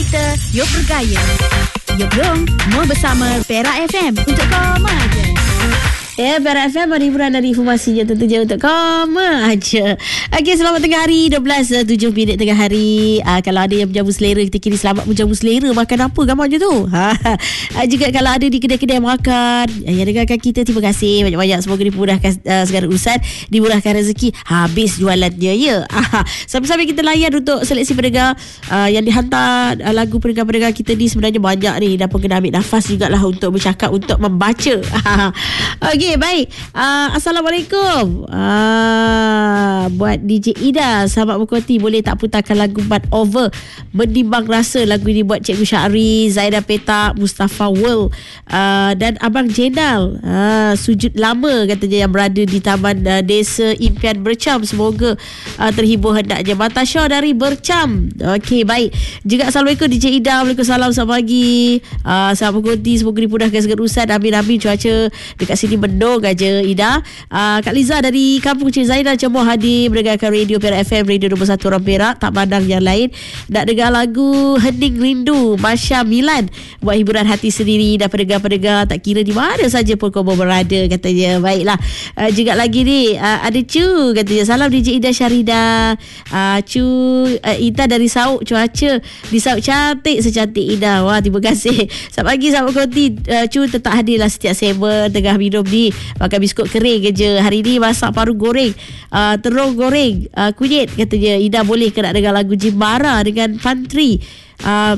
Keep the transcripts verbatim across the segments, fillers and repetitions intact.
cerita, yo bergaya. Yo dong, mau bersama Perak F M untuk koma aja. Ya, Perak F M ada hiburan dari informasinya tentunya untuk koma aja. Okey, selamat tengah hari, dua belas tujuh minit tengah hari. Uh, kalau ada yang menjamu selera, kita kini selamat menjamu selera. Makan apa gambar je tu? Ha. Juga kalau ada di kedai-kedai makan yang dengarkan kita, terima kasih banyak-banyak. Semoga dimudahkan uh, segala urusan, dimudahkan rezeki, habis jualannya ya. Uh, sambil-sambil kita layan untuk seleksi pendengar uh, yang dihantar uh, lagu pendengar-pendengar kita ni sebenarnya banyak ni, dan pun kena ambil nafas jugalah untuk bercakap, untuk membaca. Okey, baik. Uh, Assalamualaikum. Uh, buat D J Ida, sahabat berkoti, boleh tak putarkan lagu But Over, Menimbang Rasa. Lagu ini buat Cikgu Syahri, Zaidah Petak, Mustafa World, uh, dan Abang Jenal. Uh, sujud lama katanya yang berada di Taman uh, Desa Impian Bercam. Semoga uh, terhibur hendaknya. Mata Syah dari Bercam. Okey, baik. Juga Assalamualaikum D J Ida. Waalaikumsalam, selamat pagi. Uh, sahabat berkoti, semoga dimudahkan segala urusan. Amin-amin. Cuaca dekat sini mendung aja, Ida. Uh, Kak Liza dari Kampung Cik Zainal Cemoh hadir mendengarkan radio Perak F M, radio nombor satu orang Perak, tak pandang yang lain. Nak dengar lagu Hening Rindu Masya Milan buat hiburan hati sendiri dan pendengar-pendengar tak kira di mana saja pun kau berada katanya. Baiklah. Uh, juga lagi ni uh, ada Cu katanya, salam D J Ida Syarida. uh, Cu uh, Ida dari Sauk, cuaca di Sauk cantik secantik Ida. Wah, terima kasih. Selamat pagi sahabat koti. uh, Cu tetap hadirlah setiap segmen tengah minum ni, makan biskut kering je. Hari ni masak paru goreng, uh, terung goreng, uh, kunyit katanya. Ida boleh ke nak dengar lagu Jimbara dengan Pantri? uh,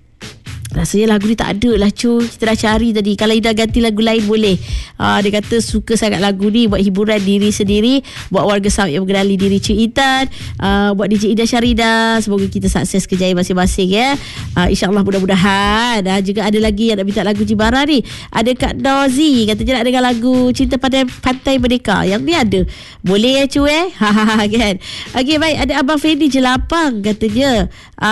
Rasanya lagu ni tak ada lah cu, kita dah cari tadi. Kalau Ida ganti lagu lain boleh. uh, Dia kata suka sangat lagu ni, buat hiburan diri sendiri, buat warga Saud yang mengenali diri Cik Itan, uh, buat D J Ida Syarida. Semoga kita sukses kerjaya masing-masing ya. uh, InsyaAllah mudah-mudahan. uh, Juga ada lagi yang nak minta lagu Jimbara ni. Ada Kak Dozi katanya nak dengar lagu Cinta pada Pantai Merdeka. Yang ni ada, boleh ya cu eh. Kan. Okey, baik. Ada Abang Fendi Jelapang katanya,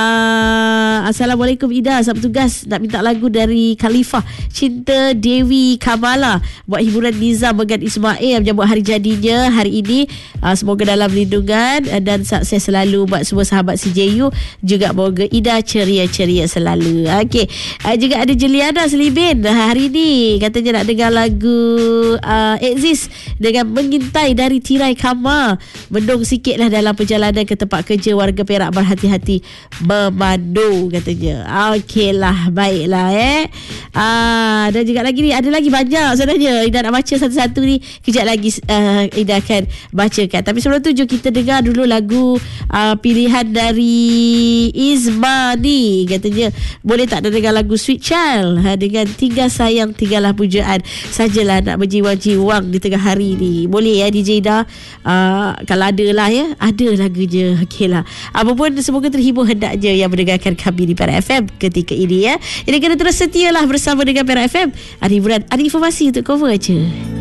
uh, Assalamualaikum Ida, selamat tugas. Nak minta lagu dari Khalifah, Cinta Dewi Kamala, buat hiburan Nizam Megan Ismail menyambut hari jadinya hari ini. uh, Semoga dalam lindungan uh, dan sukses selalu buat semua sahabat C J U. Juga moga Ida ceria-ceria selalu. Okey, uh, juga ada Juliana Selibin hari ini katanya nak dengar lagu uh, Exist dengan Mengintai dari Tirai Kamar. Mendung sikit lah dalam perjalanan ke tempat kerja, warga Perak berhati-hati memandu katanya. Okey lah, baiklah eh. Ah, dan juga lagi ni ada lagi banyak sebenarnya. Ida nak baca satu-satu ni, kejap lagi uh, Ida akan bacakan. Tapi sebelum tu jom kita dengar dulu lagu uh, pilihan dari Izma ni. Katanya boleh tak dengar lagu Sweet Child ha, dengan Tinggal Sayang Tinggallah Pujaan. Sajalah nak berjiwang-jiwang di tengah hari ni. Boleh ya D J Ida? Uh, kalau ada lah ya, ada lagu je. Okey lah. Apapun, semoga terhibur hendaknya yang mendengarkan kami di Perak F M ketika ini ya. Jadi kena terus setialah bersama dengan Perak F M. Ada hiburan, ada informasi untuk cover je.